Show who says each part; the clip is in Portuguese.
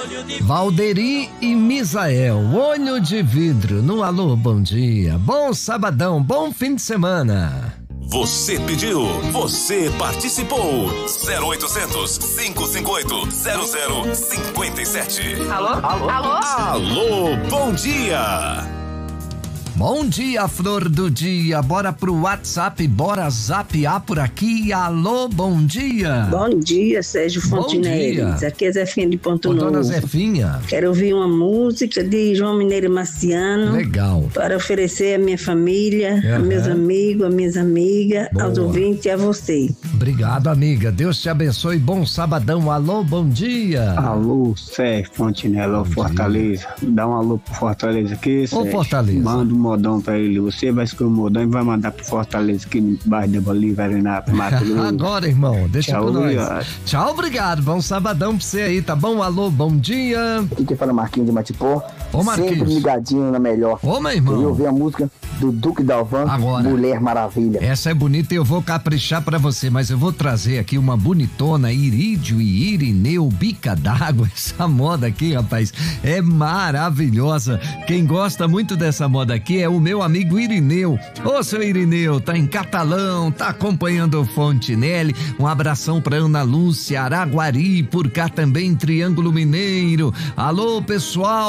Speaker 1: Valderi e Misael, olho de vidro, no Alô Bom Dia. Bom sabadão, bom fim de semana.
Speaker 2: Você pediu, você participou. 0800 558 0057.
Speaker 3: Alô? Alô? Alô?
Speaker 2: Alô, bom dia.
Speaker 1: Bom dia, flor do dia. Bora pro WhatsApp, bora zapear por aqui. Alô, bom dia.
Speaker 4: Bom dia, Sérgio Fontinelli. Aqui é Zefinha de Ponto Novo.
Speaker 1: Dona Zefinha.
Speaker 4: Quero ouvir uma música de João Mineiro Marciano.
Speaker 1: Legal.
Speaker 4: Para oferecer à minha família, a meus amigos, a minhas amigas,
Speaker 1: boa,
Speaker 4: aos ouvintes e a você.
Speaker 1: Obrigado, amiga. Deus te abençoe. Bom sabadão. Alô, bom dia.
Speaker 5: Alô, Sérgio Fontinelli, ô Fortaleza. Dá um alô pro Fortaleza aqui, Sérgio.
Speaker 1: Ô, Fortaleza.
Speaker 5: Manda um modão pra ele. Você vai escolher o modão e vai mandar pro Fortaleza aqui no bairro da Bolívia, Arenápolis, Mato Grosso.
Speaker 1: Agora, irmão, deixa
Speaker 5: tchau,
Speaker 1: pra nós.
Speaker 5: Obrigado.
Speaker 1: Tchau, obrigado. Bom sabadão pra você aí, tá bom? Alô, bom dia.
Speaker 6: Aqui quem fala Marquinhos de Matipó.
Speaker 1: Ô, Marquinhos.
Speaker 6: Sempre ligadinho na melhor.
Speaker 1: Ô, meu irmão.
Speaker 6: Eu ouvi a música do Duque Dalvan,
Speaker 1: agora,
Speaker 6: Mulher Maravilha.
Speaker 1: Essa é bonita e eu vou caprichar pra você, mas eu vou trazer aqui uma bonitona, Irídio e Irineu, bica d'água. Essa moda aqui, rapaz, é maravilhosa. Quem gosta muito dessa moda aqui é o meu amigo Irineu. Ô, seu Irineu, tá em Catalão, tá acompanhando o Fontinelli. Um abração pra Ana Lúcia, Araguari, por cá também, Triângulo Mineiro. Alô, pessoal.